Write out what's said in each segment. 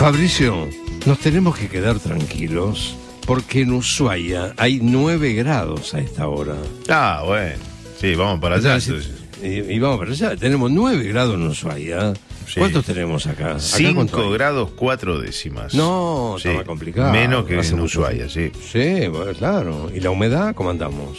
Fabricio, nos tenemos que quedar tranquilos porque en Ushuaia hay 9 grados a esta hora. Ah, bueno. Sí, vamos para allá. Y vamos para allá. Tenemos 9 grados en Ushuaia. Sí. ¿Cuántos tenemos acá? 5 grados 4 décimas. No, sí. Estaba complicado. Menos que en Ushuaia, sí. Sí, bueno, claro. ¿Y la humedad cómo andamos?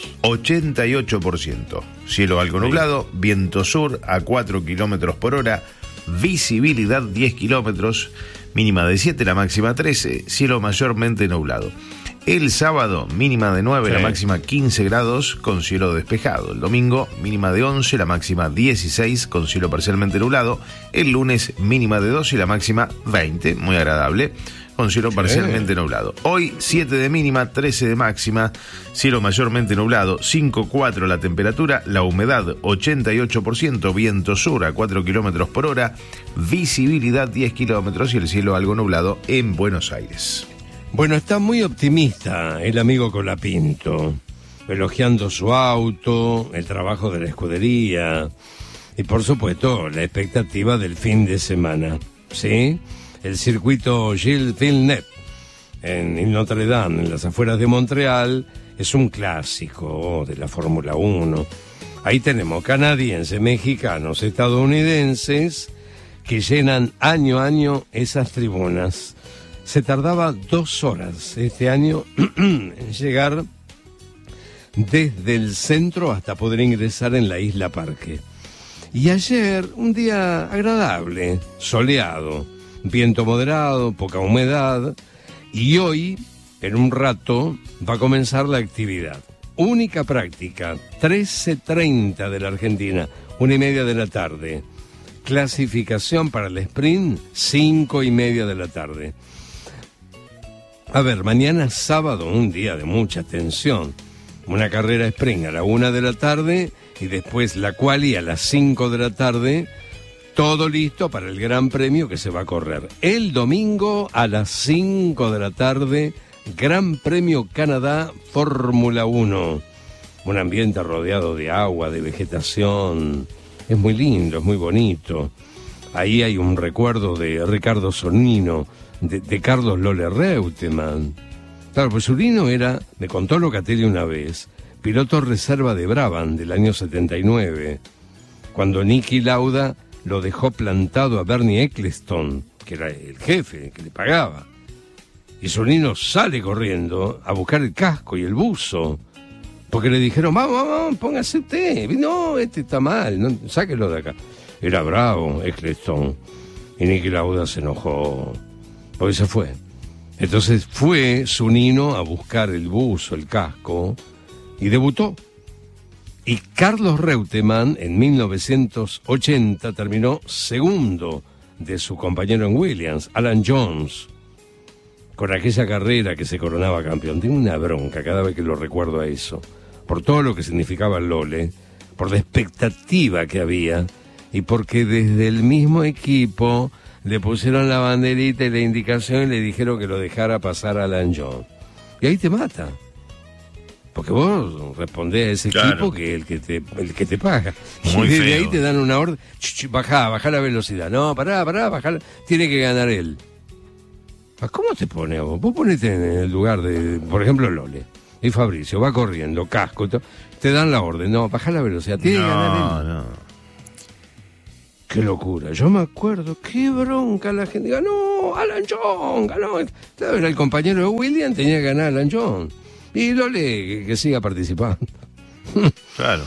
88%. Cielo algo nublado, viento sur a 4 kilómetros por hora, visibilidad 10 kilómetros, mínima de 7, la máxima 13, cielo mayormente nublado. El sábado, mínima de 9, la máxima 15 grados, con cielo despejado. El domingo, mínima de 11, la máxima 16, con cielo parcialmente nublado. El lunes, mínima de 12 y la máxima 20, muy agradable, con cielo parcialmente nublado. Hoy, 7 de mínima, 13 de máxima, cielo mayormente nublado, 5,4 la temperatura, la humedad 88%, viento sur a 4 kilómetros por hora, visibilidad 10 kilómetros y el cielo algo nublado en Buenos Aires. Bueno, está muy optimista el amigo Colapinto, elogiando su auto, el trabajo de la escudería y, por supuesto, la expectativa del fin de semana, ¿sí? El circuito Gilles Villeneuve en Notre Dame, en las afueras de Montreal, es un clásico de la Fórmula 1. Ahí tenemos canadienses, mexicanos, estadounidenses que llenan año a año esas tribunas. Se tardaba 2 horas este año en llegar desde el centro hasta poder ingresar en la isla Parque. Y ayer, un día agradable, soleado, viento moderado, poca humedad, y hoy, en un rato, va a comenzar la actividad. Única práctica, 13:30 de la Argentina, 1:30 de la tarde. Clasificación para el sprint, 5:30 de la tarde. A ver, mañana sábado, un día de mucha tensión. Una carrera sprint a la 1 de la tarde y después la quali a las 5 de la tarde. Todo listo para el Gran Premio que se va a correr el domingo a las 5 de la tarde. Gran Premio Canadá Fórmula 1. Un ambiente rodeado de agua, de vegetación. Es muy lindo, es muy bonito. Ahí hay un recuerdo de Ricardo Sonnino, de Carlos Lolle Reutemann. Claro, pues Sonnino era, me contó Locatelli una vez, piloto reserva de Brabham del año 79, cuando Niki Lauda lo dejó plantado a Bernie Ecclestone, que era el jefe, que le pagaba. Y Sonnino sale corriendo a buscar el casco y el buzo, porque le dijeron, vamos, póngase usted. No, este está mal, no, sáquelo de acá. Era bravo Ecclestone, y Niki Lauda se enojó, porque se fue. Entonces fue Sonnino a buscar el buzo, el casco, y debutó. Y Carlos Reutemann, en 1980, terminó segundo de su compañero en Williams, Alan Jones, con aquella carrera que se coronaba campeón. Tengo una bronca cada vez que lo recuerdo a eso, por todo lo que significaba el Lolle, por la expectativa que había, y porque desde el mismo equipo le pusieron la banderita y la indicación y le dijeron que lo dejara pasar a Alan Jones. Y ahí te mata. Porque vos respondés a ese equipo que el que te paga. Muy y desde feo. ahí te dan una orden, bajá la velocidad. No, pará, bajá, tiene que ganar él. ¿Cómo te pone a vos? Vos ponete en el lugar de, por ejemplo, Lolle. Y Fabricio va corriendo, casco, te dan la orden. No, bajá la velocidad, tiene que ganar él. No. Qué locura, yo me acuerdo, qué bronca la gente. Ganó Alan Jones, ganó. Claro, era el compañero de Williams, tenía que ganar Alan Jones. Y Lolle que siga participando. Claro.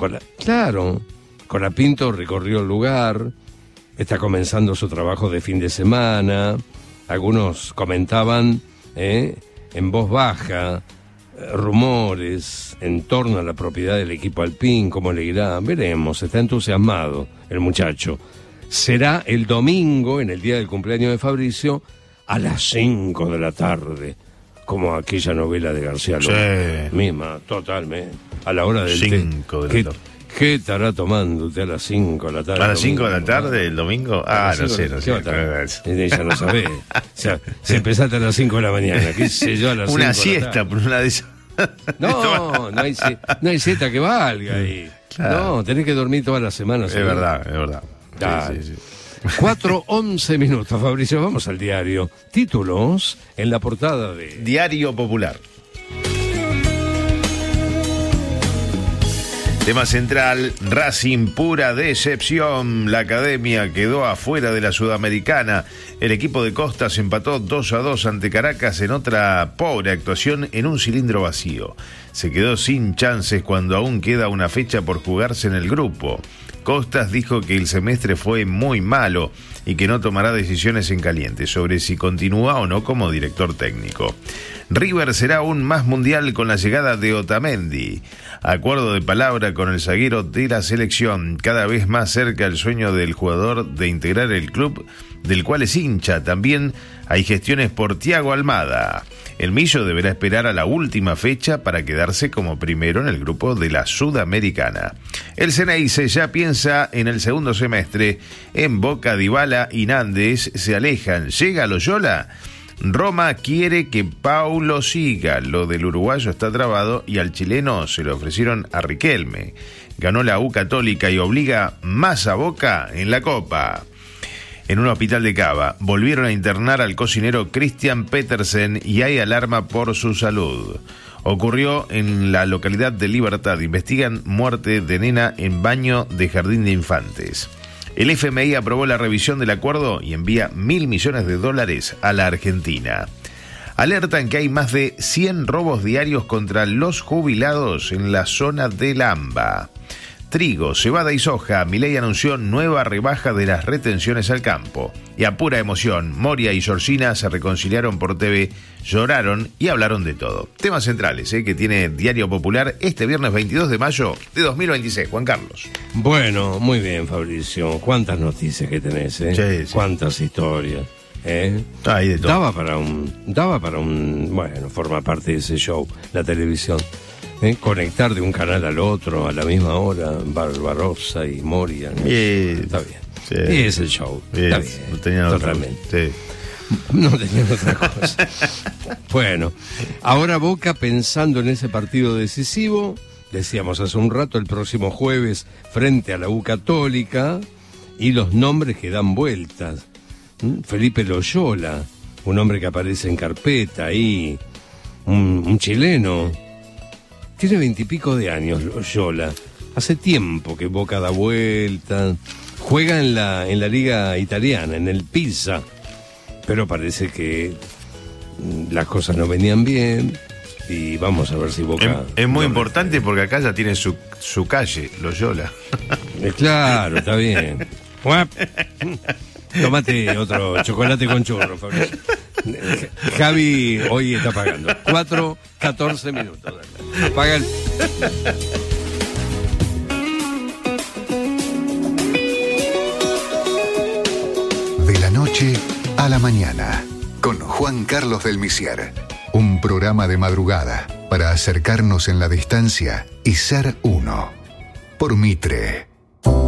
Colapinto recorrió el lugar, está comenzando su trabajo de fin de semana. Algunos comentaban en voz baja rumores en torno a la propiedad del equipo Alpine, cómo le irá. Veremos, está entusiasmado el muchacho. Será el domingo, en el día del cumpleaños de Fabricio, a las 5 de la tarde. Como aquella novela de García Lorca. Sí. Misma, totalmente. A la hora del 5 de la tarde. ¿Qué estará tomando usted a las 5 de la tarde? ¿A las 5 de la tarde el domingo? No sé. Ya no sabe. O sea, si empezaste a las 5 de la mañana, qué sé yo, a las 5 de la tarde. Una siesta, por una de esas. No hay siesta que valga ahí. Claro. No, tenés que dormir todas las semanas. Es verdad. Dale. Sí. 4:11 minutos, Fabricio. Vamos al diario. Títulos en la portada de Diario Popular. Tema central, Racing pura decepción. La academia quedó afuera de la Sudamericana. El equipo de Costas empató 2-2 ante Caracas en otra pobre actuación en un cilindro vacío. Se quedó sin chances cuando aún queda una fecha por jugarse en el grupo. Costas dijo que el semestre fue muy malo y que no tomará decisiones en caliente sobre si continúa o no como director técnico. River será aún más mundial con la llegada de Otamendi. Acuerdo de palabra con el zaguero de la selección. Cada vez más cerca el sueño del jugador de integrar el club del cual es hincha. También hay gestiones por Thiago Almada. El Millo deberá esperar a la última fecha para quedarse como primero en el grupo de la Sudamericana. El Ceneice ya piensa en el segundo semestre. En Boca, Dybala y Nández se alejan. ¿Llega Loyola? Roma quiere que Paulo siga. Lo del uruguayo está trabado y al chileno se le ofrecieron a Riquelme. Ganó la U Católica y obliga más a Boca en la Copa. En un hospital de Cava volvieron a internar al cocinero Christian Petersen y hay alarma por su salud. Ocurrió en la localidad de Libertad. Investigan muerte de nena en baño de jardín de infantes. El FMI aprobó la revisión del acuerdo y envía $1.000 millones a la Argentina. Alertan que hay más de 100 robos diarios contra los jubilados en la zona del AMBA. Trigo, cebada y soja. Milei anunció nueva rebaja de las retenciones al campo. Y a pura emoción, Moria y Georgina se reconciliaron por TV, lloraron y hablaron de todo. Temas centrales que tiene Diario Popular este viernes 22 de mayo de 2026. Juan Carlos. Bueno, muy bien, Fabricio. ¿Cuántas noticias que tenés, Sí, sí. ¿Cuántas historias? Hay de todo. Daba para un, bueno, forma parte de ese show, la televisión. Conectar de un canal al otro a la misma hora, Barbarossa y Moria, ¿no? Está bien. Sí. Y es el show. Está bien. No tenía totalmente. No tenía otra cosa. Bueno, ahora Boca pensando en ese partido decisivo, decíamos hace un rato, el próximo jueves frente a la U Católica, y los nombres que dan vueltas. Felipe Loyola, un hombre que aparece en carpeta ahí, un chileno. Tiene 20 y pico de años Loyola. Hace tiempo que Boca da vuelta. Juega en la liga italiana, en el Pisa. Pero parece que las cosas no venían bien. Y vamos a ver si Boca... Es muy importante porque acá ya tiene su calle, Loyola. Claro, está bien. Tómate otro chocolate con churro, Fabricio. Javi hoy está pagando 4:14 minutos. Apaga el... De la noche a la mañana, con Juan Carlos del Misier. Un programa de madrugada para acercarnos en la distancia y ser uno. Por Mitre.